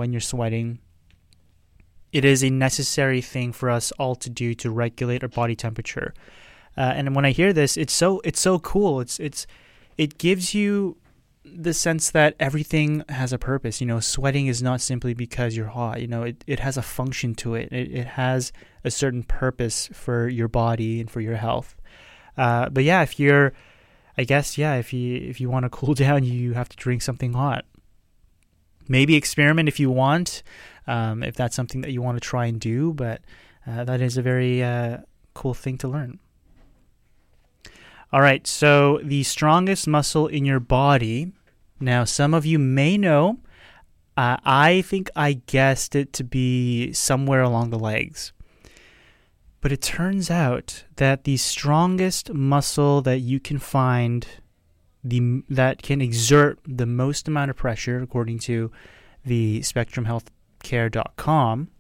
when you're sweating. It is a necessary thing for us all to do to regulate our body temperature. And when I hear this, it's so cool. It gives you the sense that everything has a purpose. Sweating is not simply because you're hot. It has a function to it. It has a certain purpose for your body and for your health. But yeah, if you want to cool down, you have to drink something hot. Maybe experiment if you want, if that's something that you want to try and do. But that is a very cool thing to learn. All right, so the strongest muscle in your body. Now, some of you may know, I think I guessed it to be somewhere along the legs. But it turns out that the strongest muscle that you can find, that can exert the most amount of pressure, according to the SpectrumHealthcare.com,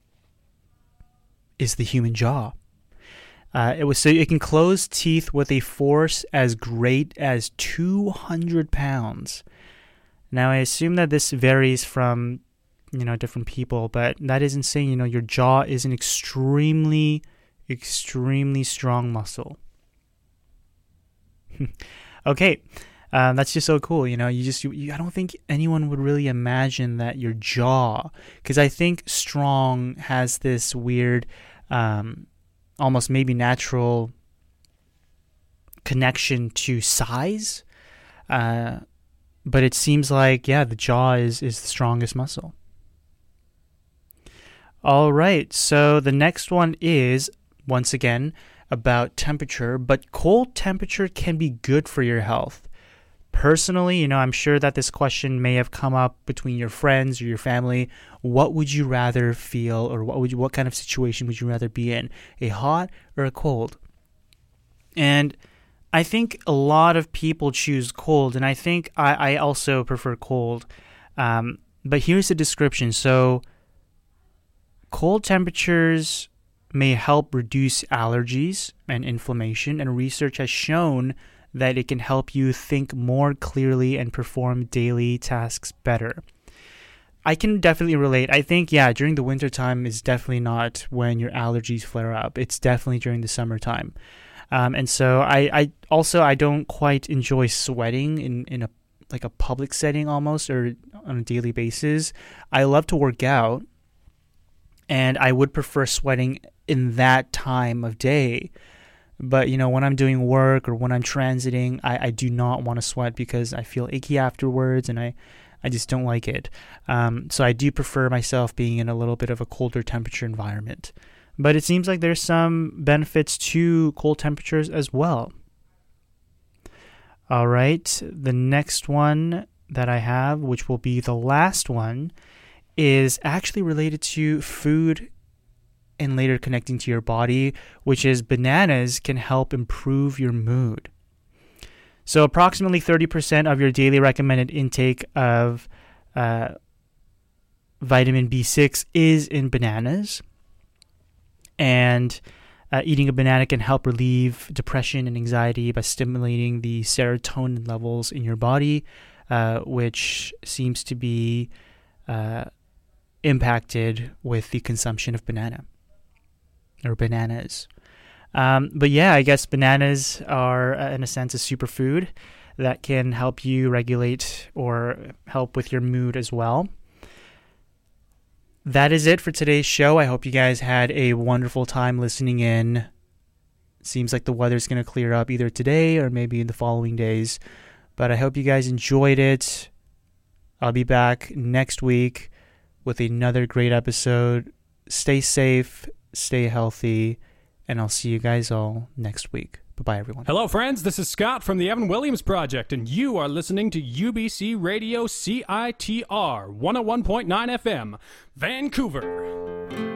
is the human jaw. It can close teeth with a force as great as 200 pounds. Now, I assume that this varies from, different people, but that is insane. Your jaw is an extremely, extremely strong muscle. Okay, that's just so cool. I don't think anyone would really imagine that your jaw, because I think strong has this weird, almost maybe natural connection to size. But it seems like, the jaw is the strongest muscle. All right, so the next one is, once again, about temperature, but cold temperature can be good for your health. Personally, I'm sure that this question may have come up between your friends or your family. What would you rather feel, or what kind of situation would you rather be in? A hot or a cold? And I think a lot of people choose cold, and I think I also prefer cold. But here's the description. So, cold temperatures may help reduce allergies and inflammation, and research has shown that it can help you think more clearly and perform daily tasks better. I can definitely relate. I think, during the winter time is definitely not when your allergies flare up. It's definitely during the summertime. And so I don't quite enjoy sweating in a public setting almost, or on a daily basis. I love to work out, and I would prefer sweating in that time of day. But, when I'm doing work or when I'm transiting, I do not want to sweat because I feel achy afterwards, and I just don't like it. So I do prefer myself being in a little bit of a colder temperature environment. But it seems like there's some benefits to cold temperatures as well. All right, the next one that I have, which will be the last one, is actually related to food and later connecting to your body, which is bananas can help improve your mood. So approximately 30% of your daily recommended intake of vitamin B6 is in bananas. And eating a banana can help relieve depression and anxiety by stimulating the serotonin levels in your body, which seems to be impacted with the consumption of bananas. But I guess bananas are, in a sense, a superfood that can help you regulate or help with your mood as well. That is it for today's show. I hope you guys had a wonderful time listening in. Seems like the weather's going to clear up either today or maybe in the following days. But I hope you guys enjoyed it. I'll be back next week with another great episode. Stay safe, stay healthy, and I'll see you guys all next week. Bye-bye, everyone. Hello, friends. This is Scott from the Evan Williams Project, and you are listening to UBC Radio CITR 101.9 FM, Vancouver.